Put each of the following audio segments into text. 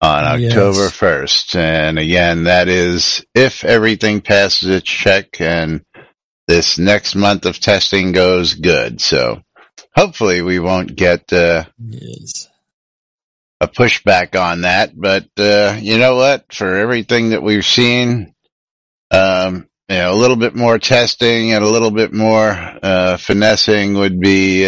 on October 1st. And again, that is if everything passes its check and this next month of testing goes good. So hopefully we won't get a pushback on that. But you know what? For everything that we've seen, a little bit more testing and a little bit more finessing would be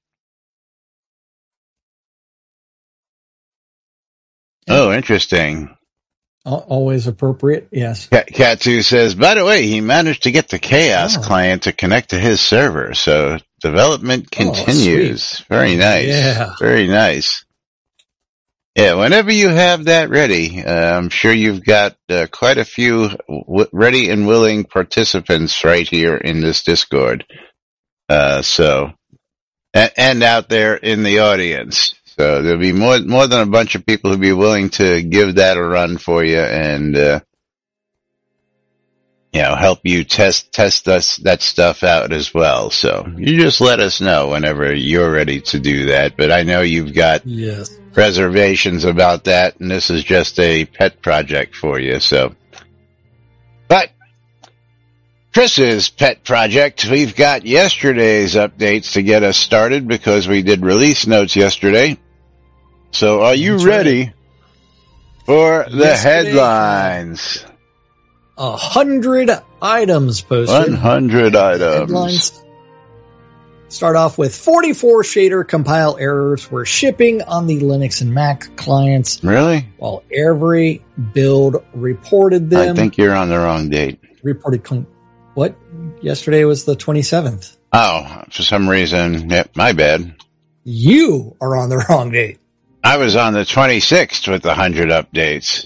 interesting. Always appropriate, yes. Katsu says, by the way, he managed to get the Chaos client to connect to his server, so development continues. Very nice. Yeah. Very nice. Yeah, whenever you have that ready, I'm sure you've got quite a few ready and willing participants right here in this Discord. And out there in the audience. So there'll be more than a bunch of people who'll be willing to give that a run for you and, help you test that stuff out as well. So you just let us know whenever you're ready to do that. But I know you've got reservations about that, and this is just a pet project for you. So, but Chris's pet project, we've got yesterday's updates to get us started because we did release notes yesterday. So are you ready for the headlines? 100 items posted. 100 items. Headlines start off with 44 shader compile errors were shipping on the Linux and Mac clients. Really? While every build reported them. I think you're on the wrong date. Reported clean. What? Yesterday was the 27th. Oh, for some reason. Yep, my bad. You are on the wrong date. I was on the 26th with the 100 updates.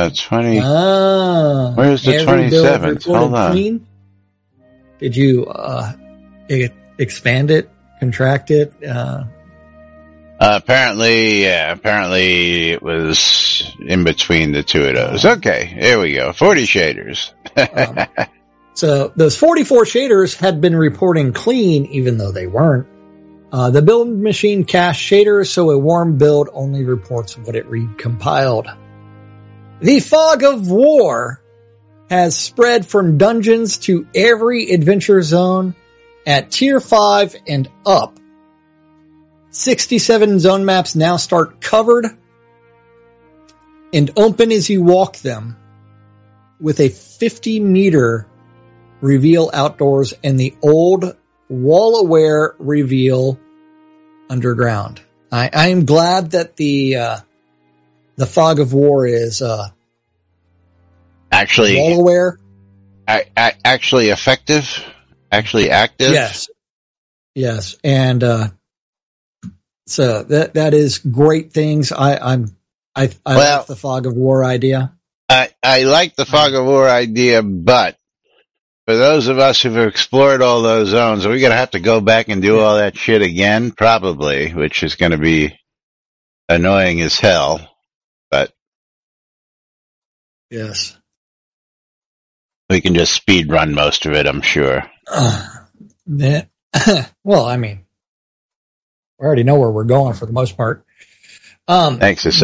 Where's the 27th? Hold on. Clean? Did you expand it, contract it? Apparently it was in between the two of those. Okay, here we go. 40 shaders. So those 44 shaders had been reporting clean, even though they weren't. The build machine cached shaders, so a warm build only reports what it recompiled. The fog of war has spread from dungeons to every adventure zone at tier 5 and up. 67 zone maps now start covered and open as you walk them, with a 50-meter reveal outdoors and the old wall-aware reveal underground. I am glad that the fog of war is actually wall-aware, actually effective, actually active. Yes, and so that is great things. I like the fog of war idea. I like the fog of war idea, but for those of us who've explored all those zones, are we going to have to go back and do all that shit again? Probably, which is going to be annoying as hell. But yes, we can just speed run most of it, I'm sure. Well, I mean, we already know where we're going for the most part. Thanks to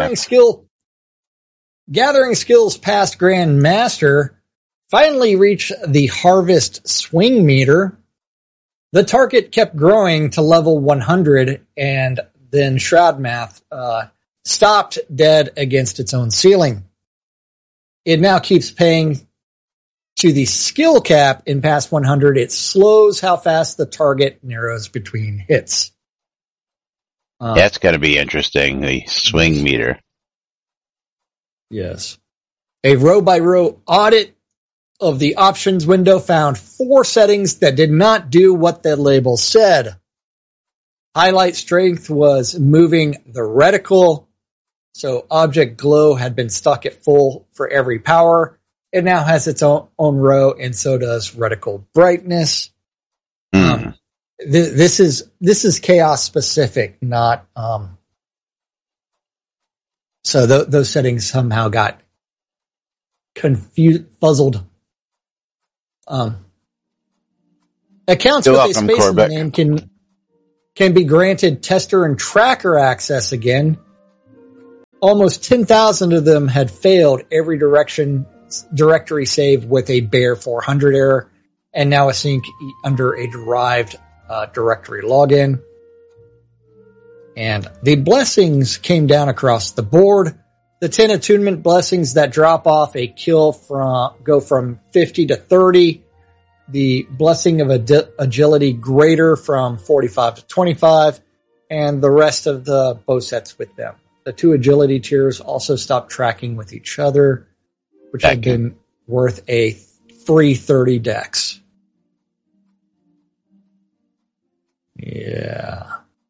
Gathering skills past Grandmaster finally reached the harvest swing meter. The target kept growing to level 100, and then Shroudmath stopped dead against its own ceiling. It now keeps paying to the skill cap in past 100. It slows how fast the target narrows between hits. That's going to be interesting, the swing meter. Yes. A row-by-row audit of the options window found 4 settings that did not do what the label said. Highlight strength was moving the reticle, so object glow had been stuck at full for every power. It now has its own row, and so does reticle brightness. This is chaos specific, not so those settings somehow got fuzzled. Accounts with a space in the name can be granted tester and tracker access again. Almost 10,000 of them had failed every directory save with a bare 400 error, and now async under a derived directory login. And the blessings came down across the board. The 10 attunement blessings that drop off a kill go from 50 to 30. The blessing of agility greater from 45 to 25, and the rest of the bow sets with them. The 2 agility tiers also stopped tracking with each other, which had been worth a free 30 dex. Yeah.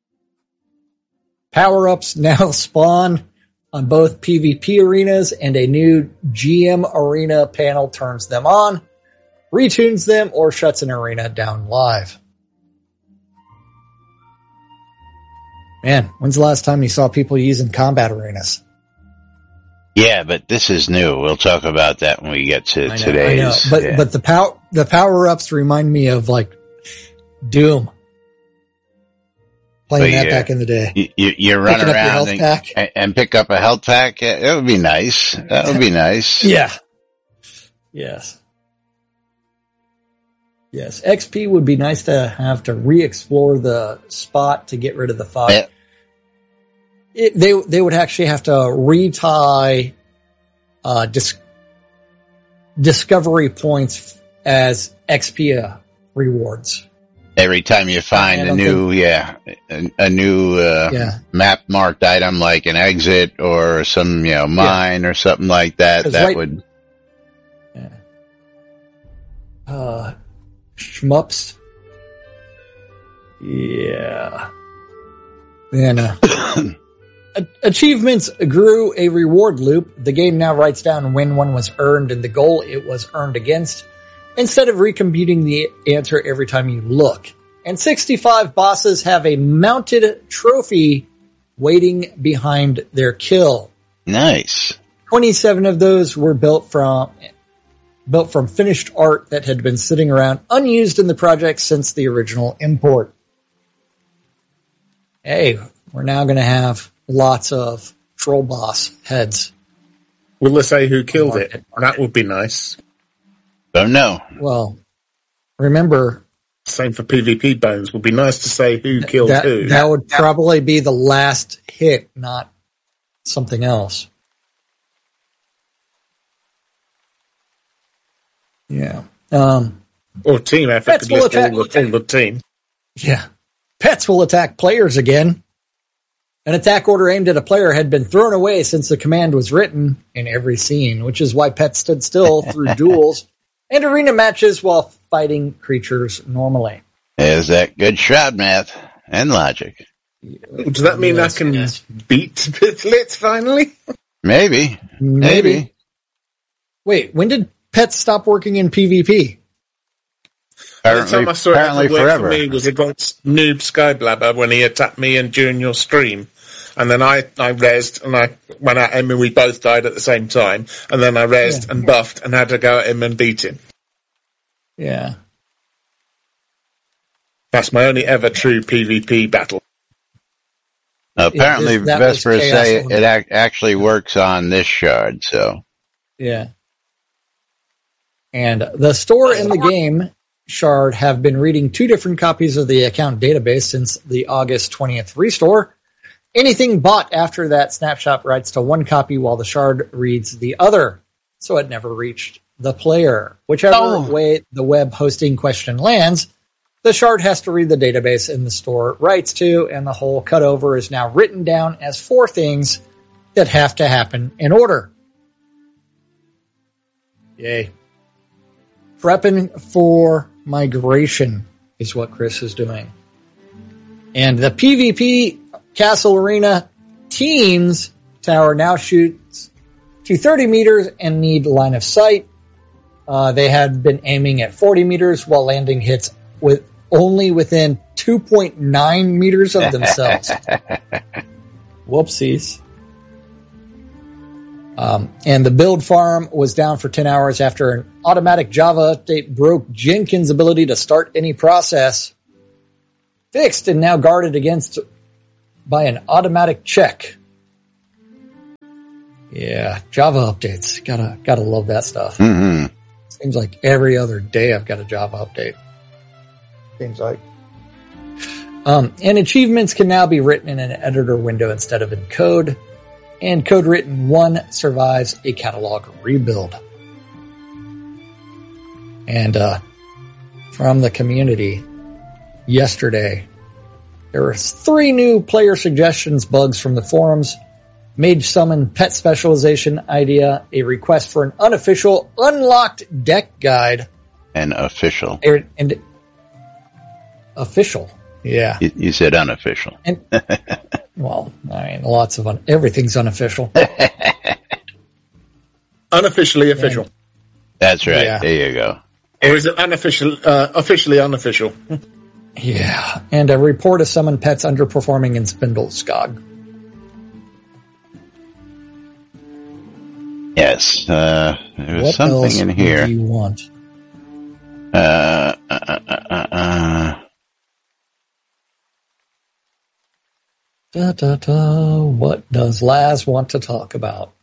Power-ups now spawn on both PvP arenas, and a new GM arena panel turns them on, retunes them, or shuts an arena down live. Man, when's the last time you saw people using combat arenas? Yeah, but this is new. We'll talk about that when we get to today's. I know. But the power-ups remind me of like Doom. Playing that back in the day. You run around and pick up a health pack. That would be nice. That would be nice. Yeah. Yes. Yes. XP would be nice to have to re-explore the spot to get rid of the fog. Yeah. They would actually have to retie discovery points as XP rewards. Every time you find a new map marked item like an exit or some, mine or something like that, would. Yeah. Shmups. Yeah. And, achievements grew a reward loop. The game now writes down when one was earned and the goal it was earned against, instead of recomputing the answer every time you look. And 65 bosses have a mounted trophy waiting behind their kill. Nice. 27 of those were built from finished art that had been sitting around unused in the project since the original import. Hey, we're now going to have lots of troll boss heads. Will they say who killed it? That would be nice. Don't know. Well, remember... Same for PvP bones. Would be nice to say who killed who. That would probably be the last hit, not something else. Yeah. Or team effort could list all the team. Yeah. Pets will attack players again. An attack order aimed at a player had been thrown away since the command was written in every scene, which is why pets stood still through duels and arena matches while fighting creatures normally. Is that good shroud math and logic? Does that mean I can beat Pithlet finally? Maybe. Wait, when did pets stop working in PvP? The time I saw it ever work for me was against Noob Skyblabber when he attacked me and during your stream. And then I rezzed and I went at him and we both died at the same time. And then I rezzed and buffed and had to go at him and beat him. Yeah. That's my only ever true PvP battle. Apparently, Vesper say it actually works on this shard, so. Yeah. And the store and the game shard have been reading 2 different copies of the account database since the August 20th restore. Anything bought after that snapshot writes to 1 copy while the shard reads the other. So it never reached the player. Whichever way the web hosting question lands, the shard has to read the database and the store writes to, and the whole cutover is now written down as 4 things that have to happen in order. Yay. Prepping for migration is what Chris is doing. And the PvP Castle Arena teams tower now shoots to 30 meters and need line of sight. They had been aiming at 40 meters while landing hits only within 2.9 meters of themselves. Whoopsies. And the build farm was down for 10 hours after an automatic Java update broke Jenkins' ability to start any process. Fixed and now guarded against by an automatic check. Yeah, Java updates. Gotta love that stuff. Mm-hmm. Seems like every other day I've got a Java update. Seems like. And achievements can now be written in an editor window instead of in code. And code written 1 survives a catalog rebuild. And from the community yesterday, there were 3 new player suggestions bugs from the forums. Mage summon pet specialization idea, a request for an unofficial unlocked deck guide. And official. And official, yeah. You said unofficial. And, well, I mean, lots of everything's unofficial. Unofficially official. And, that's right. Yeah. There you go. Or is it unofficial? Officially unofficial. Yeah, and a report of summoned pets underperforming in Spindleskog. Yes, there was what something else in here. What do you want? What does Laz want to talk about?